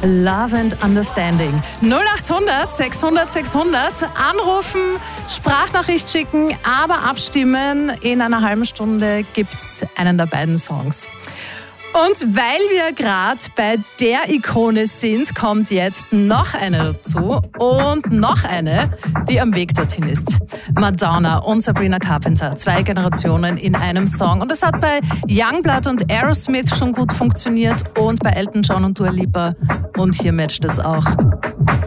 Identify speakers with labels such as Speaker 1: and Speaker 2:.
Speaker 1: Love and Understanding. 0800 600 600. Anrufen, Sprachnachricht schicken, aber abstimmen. In einer halben Stunde gibt's einen der beiden Songs. Und weil wir gerade bei der Ikone sind, kommt jetzt noch eine dazu und noch eine, die am Weg dorthin ist. Madonna und Sabrina Carpenter, 2 Generationen in einem Song. Und das hat bei Youngblood und Aerosmith schon gut funktioniert und bei Elton John und Dua Lipa. Und hier matcht es auch.